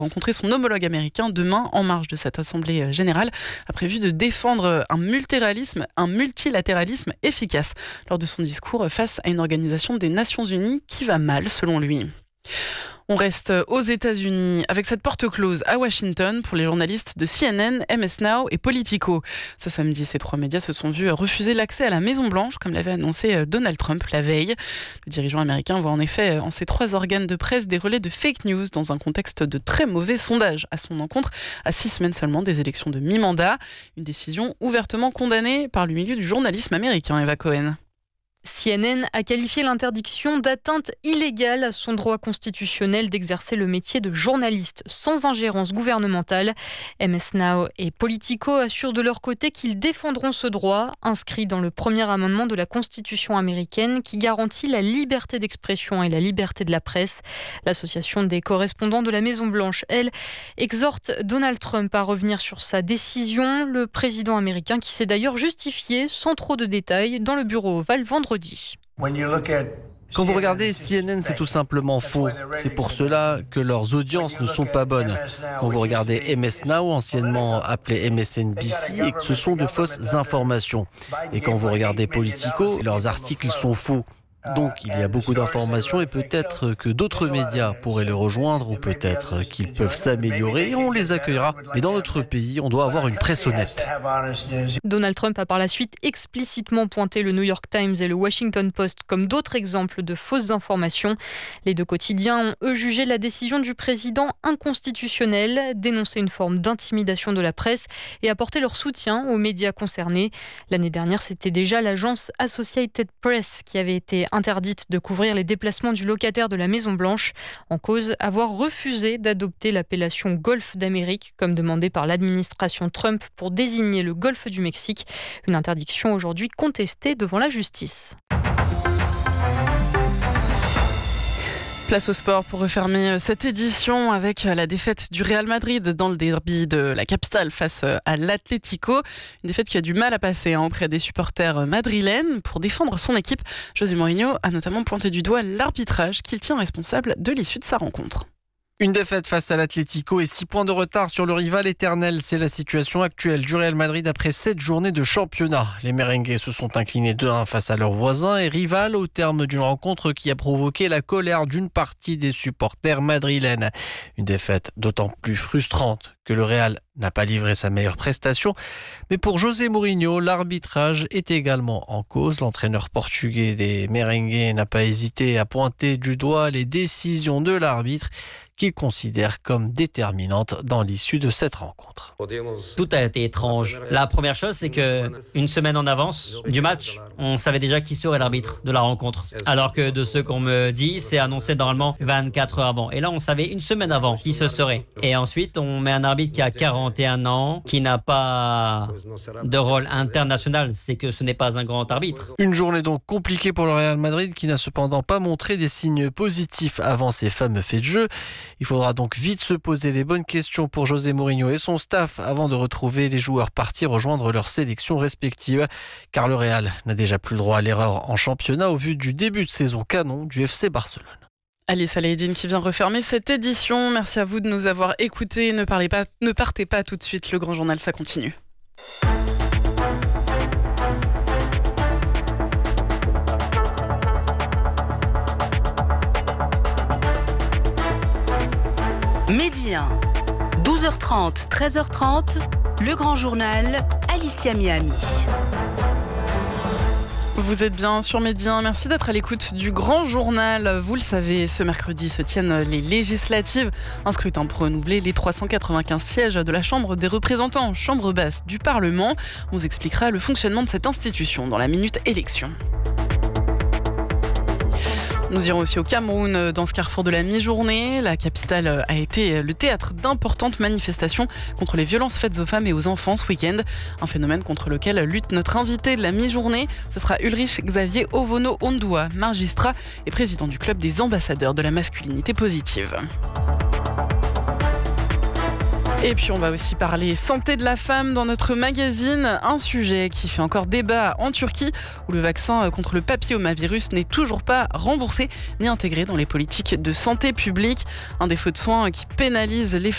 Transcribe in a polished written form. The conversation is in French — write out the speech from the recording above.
rencontrer son homologue américain demain en marge de cette assemblée générale, a prévu de défendre un multilatéralisme efficace lors de son discours face à une organisation des Nations Unies qui va mal selon lui. On reste aux États-Unis avec cette porte close à Washington pour les journalistes de CNN, MS Now et Politico. Ce samedi, ces trois médias se sont vus refuser l'accès à la Maison-Blanche, comme l'avait annoncé Donald Trump la veille. Le dirigeant américain voit en effet en ces trois organes de presse des relais de fake news dans un contexte de très mauvais sondage à son encontre, à 6 semaines seulement des élections de mi-mandat. Une décision ouvertement condamnée par le milieu du journalisme américain, Eva Cohen. CNN a qualifié l'interdiction d'atteinte illégale à son droit constitutionnel d'exercer le métier de journaliste sans ingérence gouvernementale. MS Now et Politico assurent de leur côté qu'ils défendront ce droit, inscrit dans le premier amendement de la Constitution américaine qui garantit la liberté d'expression et la liberté de la presse. L'association des correspondants de la Maison-Blanche, elle, exhorte Donald Trump à revenir sur sa décision. Le président américain qui s'est d'ailleurs justifié sans trop de détails dans le bureau ovale vendredi. Quand vous regardez CNN, c'est tout simplement faux. C'est pour cela que leurs audiences ne sont pas bonnes. Quand vous regardez MS Now, anciennement appelé MSNBC, ce sont de fausses informations. Et quand vous regardez Politico, leurs articles sont faux. Donc il y a beaucoup d'informations et peut-être que d'autres médias pourraient les rejoindre ou peut-être qu'ils peuvent s'améliorer et on les accueillera. Mais dans notre pays, on doit avoir une presse honnête. Donald Trump a par la suite explicitement pointé le New York Times et le Washington Post comme d'autres exemples de fausses informations. Les deux quotidiens ont eux jugé la décision du président inconstitutionnelle, dénoncé une forme d'intimidation de la presse et apporté leur soutien aux médias concernés. L'année dernière, c'était déjà l'agence Associated Press qui avait été interdite de couvrir les déplacements du locataire de la Maison-Blanche, en cause avoir refusé d'adopter l'appellation Golfe d'Amérique, comme demandé par l'administration Trump pour désigner le Golfe du Mexique, une interdiction aujourd'hui contestée devant la justice. Place au sport pour refermer cette édition avec la défaite du Real Madrid dans le derby de la capitale face à l'Atlético. Une défaite qui a du mal à passer auprès des supporters madrilènes. Pour défendre son équipe, José Mourinho a notamment pointé du doigt l'arbitrage qu'il tient responsable de l'issue de sa rencontre. Une défaite face à l'Atlético et 6 points de retard sur le rival éternel. C'est la situation actuelle du Real Madrid après 7 journées de championnat. Les merengues se sont inclinés 2-1 face à leurs voisins et rivales au terme d'une rencontre qui a provoqué la colère d'une partie des supporters madrilènes. Une défaite d'autant plus frustrante que le Real n'a pas livré sa meilleure prestation. Mais pour José Mourinho, l'arbitrage est également en cause. L'entraîneur portugais des merengues n'a pas hésité à pointer du doigt les décisions de l'arbitre qu'il considère comme déterminantes dans l'issue de cette rencontre. Tout a été étrange. La première chose, c'est que une semaine en avance du match, on savait déjà qui serait l'arbitre de la rencontre. Alors que de ce qu'on me dit, c'est annoncé normalement 24 heures avant. Et là, on savait une semaine avant qui ce serait. Et ensuite, on met un arbitre qui a 41 ans, qui n'a pas de rôle international. C'est que ce n'est pas un grand arbitre. Une journée donc compliquée pour le Real Madrid qui n'a cependant pas montré des signes positifs avant ces fameux faits de jeu. Il faudra donc vite se poser les bonnes questions pour José Mourinho et son staff avant de retrouver les joueurs partis rejoindre leurs sélections respectives. Car le Real n'a déjà plus le droit à l'erreur en championnat au vu du début de saison canon du FC Barcelone. Alice Alaïdine qui vient refermer cette édition. Merci à vous de nous avoir écoutés. Ne partez pas tout de suite. Le Grand Journal, ça continue. Midi 1, 12h30, 13h30, Le Grand Journal, Alicia Miami. Vous êtes bien sur Midi 1, merci d'être à l'écoute du Grand Journal. Vous le savez, ce mercredi se tiennent les législatives. Un scrutin pour renouveler les 395 sièges de la Chambre des représentants, chambre basse du Parlement. On vous expliquera le fonctionnement de cette institution dans la Minute Élection. Nous irons aussi au Cameroun dans ce carrefour de la mi-journée. La capitale a été le théâtre d'importantes manifestations contre les violences faites aux femmes et aux enfants ce week-end. Un phénomène contre lequel lutte notre invité de la mi-journée. Ce sera Ulrich Xavier Ovono Ondua, magistrat et président du club des ambassadeurs de la masculinité positive. Et puis on va aussi parler santé de la femme dans notre magazine, un sujet qui fait encore débat en Turquie où le vaccin contre le papillomavirus n'est toujours pas remboursé ni intégré dans les politiques de santé publique. Un défaut de soins qui pénalise les